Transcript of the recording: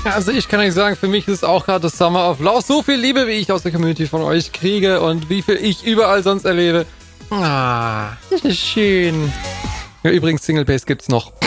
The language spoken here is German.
Also ich kann euch sagen, für mich ist auch gerade das Summer of Love. So viel Liebe, wie ich aus der Community von euch kriege und wie viel ich überall sonst erlebe. Das ist schön. Ja, übrigens, Single Base gibt's noch.